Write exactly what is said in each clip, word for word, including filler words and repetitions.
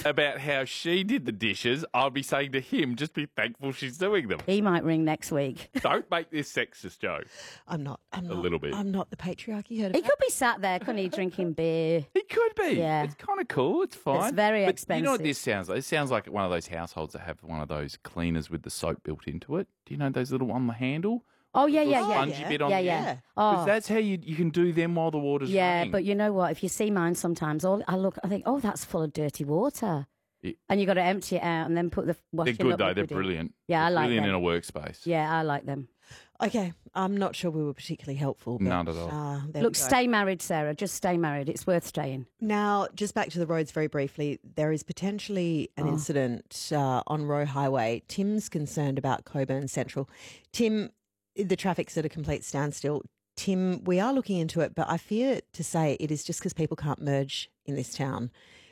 about how she did the dishes, I'll be saying to him, just be thankful she's doing them. He might ring next week. Don't make this sexist, Joe. I'm not. I'm A not. little bit. I'm not the patriarchy. Heard of He that? could be sat there, couldn't he, drinking beer? He could be. Yeah. It's kind of cool. It's fine. It's very but expensive. You know what this sounds like? It sounds like one of those households that have one of those cleaners with the soap built into it. Do you know those little on the handle? Oh, yeah, yeah, Little yeah. spongy yeah. bit on Yeah, the yeah. end? Oh. 'Cause that's how you you can do them while the water's Yeah, running. but you know what? If you see mine sometimes, all I look, I think, oh, that's full of dirty water. It- And you got to empty it out and then put the They're washing good up though. They're liquid in. brilliant. Yeah, They're I like brilliant them. in a workspace. Yeah, I like them. Okay, I'm not sure we were particularly helpful. But, None at all. Uh, there Look, we go. stay married, Sarah. Just stay married. It's worth staying. Now, just back to the roads very briefly. There is potentially an Oh. incident uh, on Roe Highway. Tim's concerned about Coburn Central. Tim, the traffic's at a complete standstill. Tim, we are looking into it, but I fear to say it is just because people can't merge in this town.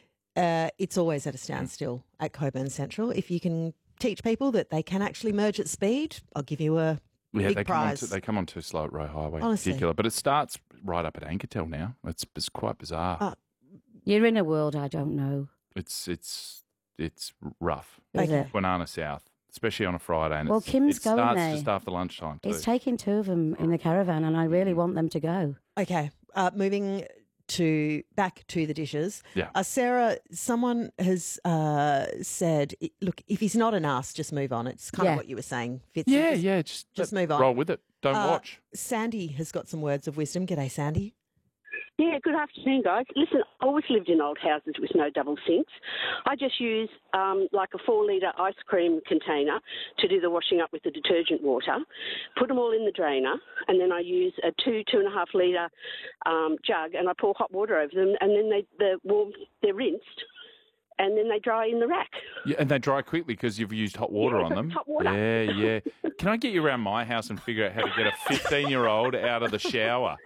Uh, it's always at a standstill at Coburn Central. If you can teach people that they can actually merge at speed, I'll give you a Yeah, big they come, on prize. too, they come on too slow at Roe Highway Honestly. in particular. But it starts right up at Anchortel now. It's, it's quite bizarre. Oh. You're in a world I don't know. It's it's it's rough. Is Okay. it? Banana South, especially on a Friday. And Well, it's, Kim's it going starts there. just after lunchtime too. He's taking two of them in the caravan, and I really want them to go. Okay, uh, moving to back to the dishes. Yeah. Uh, Sarah, someone has uh, said, i- look, if he's not an ass, just move on. It's kind Yeah. of what you were saying, Fitz. yeah, Just- yeah. Just just let- move on. Roll with it. Don't Uh, watch. Sandy has got some words of wisdom. G'day, Sandy. Yeah, good afternoon, guys. Listen, I always lived in old houses with no double sinks. I just use um, like a four litre ice cream container to do the washing up with the detergent water, put them all in the drainer, and then I use a two, two and a half litre um, jug, and I pour hot water over them, and then they, they're warm, they're rinsed, and then they dry in the rack. Yeah, and they dry quickly because you've used hot water Yeah, on so them. it's hot water. Yeah, yeah. Can I get you around my house and figure out how to get a fifteen-year-old out of the shower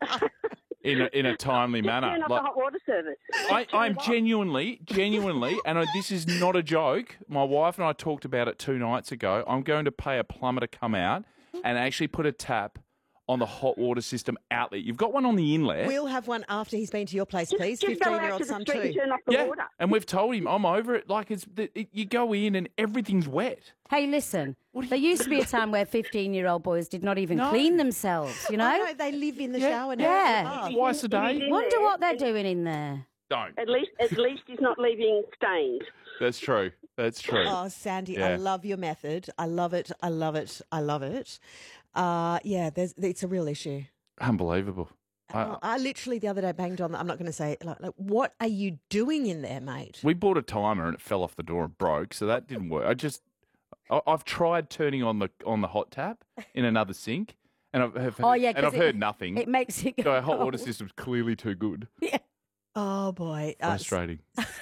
in a, in a timely manner? Turn up Like- the hot water service. I, Turn I'm it off. genuinely, genuinely, and I, this is not a joke. My wife and I talked about it two nights ago. I'm going to pay a plumber to come out and actually put a tap on the hot water system outlet. You've got one on the inlet. We'll have one after he's been to your place, Just, please. just go out fifteen-year-old to the son street and too. turn off the yeah, water. and we've told him I'm over it. Like it's the, it, you go in and everything's wet. Hey, listen, What do there you- used to be a time where fifteen-year-old boys did not even No. clean themselves, you know? I know, they live in the Yeah, shower now. yeah. in the bath. Twice a day. in Wonder there, what they're and doing in there. Don't. At least, at least he's not leaving stains. That's true. That's true. Oh, Sandy, Yeah. I love your method. I love it. I love it. I love it. Uh, yeah, there's, it's a real issue. Unbelievable. I, I, I literally the other day banged on. I'm not going to say like, like, what are you doing in there, mate? we bought a timer and it fell off the door and broke, so that didn't work. I just, I, I've tried turning on the on the hot tap in another sink, and I've have, Oh, yeah, and 'cause I've it- heard nothing. It makes it go. so our hot water system's clearly too good. Yeah. Oh boy, uh, Frustrating.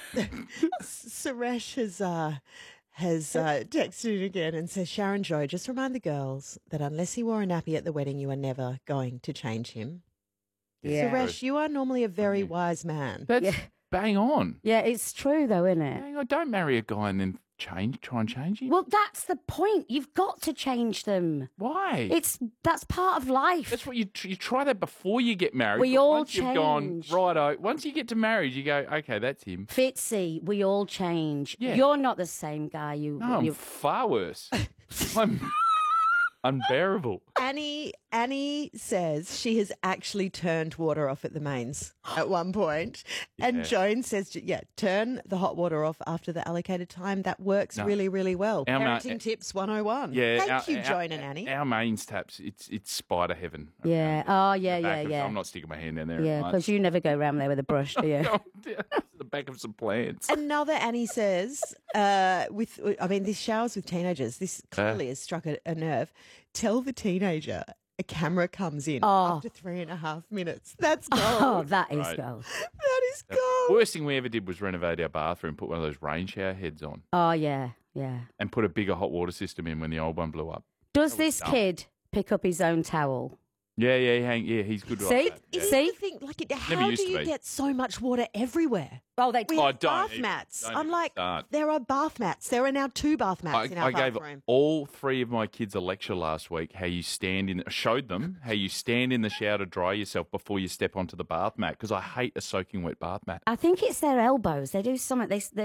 Suresh has uh, has uh, texted in again and says, Sharon Joy, just remind the girls that unless he wore a nappy at the wedding, you are never going to change him. Yeah. Suresh, you are normally a very you. wise man. That's Yeah. bang on. Yeah, it's true though, isn't it? Hang on, don't marry a guy and then change, try and change him. Well, that's the point. You've got to change them. Why? It's that's part of life. That's what you tr- you try that before you get married. We but all once you've gone change. righto. Once you get to marriage, you go, okay, that's him. Fitzy, we all change. Yeah. You're not the same guy. You. No, I'm you far worse. I'm unbearable. Annie Annie says she has actually turned water off at the mains at one point. Yeah. And Joan says, yeah, turn the hot water off after the allocated time. That works No. really, really well. Our ma- Parenting tips one oh one. Yeah, Thank our- you, our- Joan and Annie. Our mains taps, it's it's spider heaven. Yeah. Oh, yeah, The back yeah, of- yeah. I'm not sticking my hand down there. Yeah, because you never go around there with a brush, do you? the back of some plants. Another Annie says, uh, with I mean, this showers with teenagers. This clearly has struck a, a nerve. Tell the teenager a camera comes in Oh. after three and a half minutes. That's gold. Oh, that is Right. gold. That is gold. Worst thing we ever did was renovate our bathroom, put one of those rain shower heads on, Oh, yeah, yeah. and put a bigger hot water system in when the old one blew up. Does this dumb. kid pick up his own towel? Yeah, yeah, he hang, yeah, he's good. See? Like that. It Yeah. is See? the thing. Like, it, how used do to you be. get so much water everywhere? Oh, they. We Oh, have don't bath even- mats. don't I'm even like, start. there are bath mats. There are now two bath mats in I, our I gave bathroom. all three of my kids a lecture last week how you stand in, showed them how you stand in the shower to dry yourself before you step onto the bath mat because I hate a soaking wet bath mat. I think it's their elbows. They do something. They, they